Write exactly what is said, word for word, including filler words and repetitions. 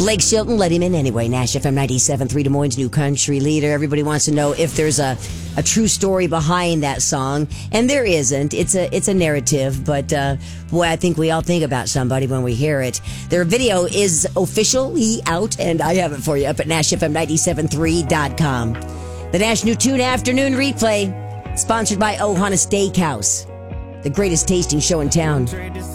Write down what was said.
Blake Shelton let him in anyway. Nash F M ninety-seven point three, Des Moines' new country leader. Everybody wants to know if there's a, a true story behind that song. And there isn't. It's a it's a narrative. But, uh, boy, I think we all think about somebody when we hear it. Their video is officially out, and I have it for you up at Nash F M ninety-seven point three dot com. The Nash New Tune Afternoon Replay, sponsored by Ohana Steakhouse, the greatest tasting show in town.